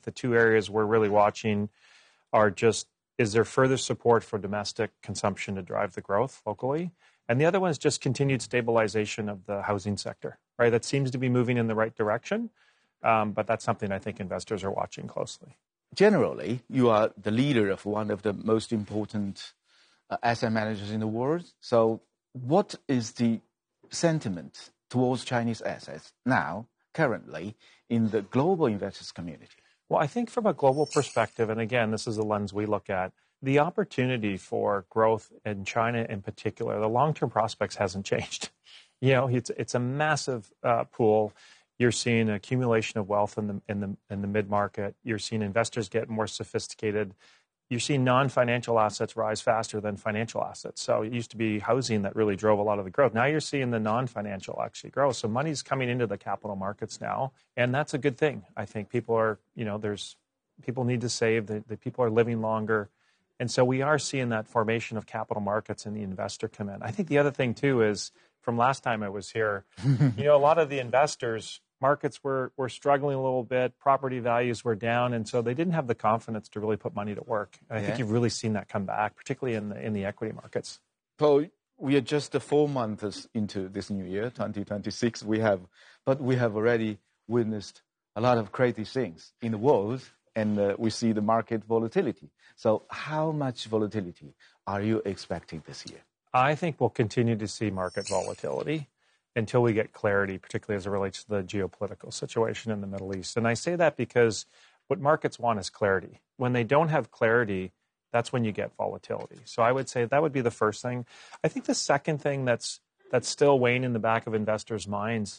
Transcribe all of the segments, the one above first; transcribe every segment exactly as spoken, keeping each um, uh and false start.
the two areas we're really watching are just, is there further support for domestic consumption to drive the growth locally? And the other one is just continued stabilization of the housing sector, right? That seems to be moving in the right direction, um, but that's something I think investors are watching closely. Generally, you are the leader of one of the most important uh, asset managers in the world. So what is the sentiment towards Chinese assets now, currently, in the global investors community? Well, I think from a global perspective, and again, this is the lens we look at, the opportunity for growth in China in particular, the long-term prospects hasn't changed. You know, it's it's a massive uh, pool. You're seeing accumulation of wealth in the in the in the mid-market. You're seeing investors get more sophisticated. You're seeing non-financial assets rise faster than financial assets. So it used to be housing that really drove a lot of the growth. Now you're seeing the non-financial actually grow. So money's coming into the capital markets now, and that's a good thing. I think people are, you know, there's people need to save. The, the people are living longer. And so we are seeing that formation of capital markets and the investor come in. I think the other thing, too, is from last time I was here, you know, a lot of the investors, markets were, were struggling a little bit, property values were down, and so they didn't have the confidence to really put money to work. And I yeah. think you've really seen that come back, particularly in the, in the equity markets. Paul, we are just four months into this new year, twenty twenty-six. We have, but we have already witnessed a lot of crazy things in the world, and uh, we see the market volatility. So how much volatility are you expecting this year? I think we'll continue to see market volatility until we get clarity, particularly as it relates to the geopolitical situation in the Middle East. And I say that because what markets want is clarity. When they don't have clarity, that's when you get volatility. So I would say that would be the first thing. I think the second thing that's that's still weighing in the back of investors' minds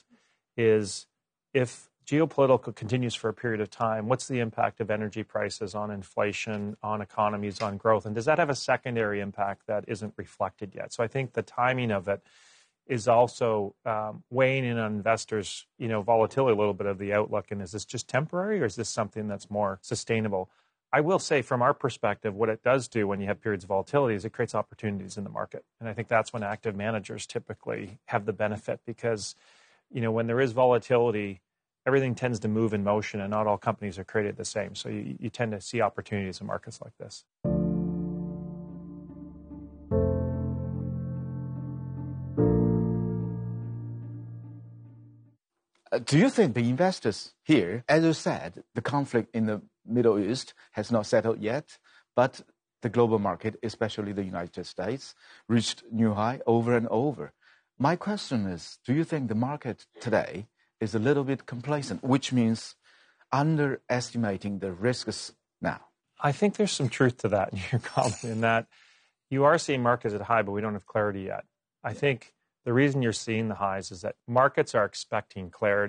is if geopolitical continues for a period of time, what's the impact of energy prices on inflation, on economies, on growth? And does that have a secondary impact that isn't reflected yet? So I think the timing of it is also um, weighing in on investors, you know, volatility a little bit of the outlook. And is this just temporary or is this something that's more sustainable? I will say from our perspective, what it does do when you have periods of volatility is it creates opportunities in the market. And I think that's when active managers typically have the benefit because, you know, when there is volatility, everything tends to move in motion and not all companies are created the same. So you, you tend to see opportunities in markets like this. Uh, do you think the investors here, as you said, the conflict in the Middle East has not settled yet, but the global market, especially the United States, reached new high over and over. My question is, do you think the market today is a little bit complacent, which means underestimating the risks now? I think there's some truth to that in your comment, in that you are seeing markets at high, but we don't have clarity yet. I think the reason you're seeing the highs is that markets are expecting clarity.